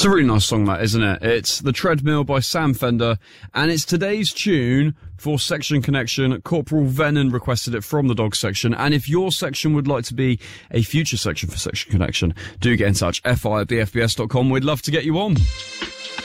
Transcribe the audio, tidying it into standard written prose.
It's a really nice song, that, isn't it? It's The Treadmill by Sam Fender, and it's today's tune for Section Connection. Corporal Venom requested it from the dog section, and if your section would like to be a future section for Section Connection, do get in touch, fi@bfbs.com. We'd love to get you on.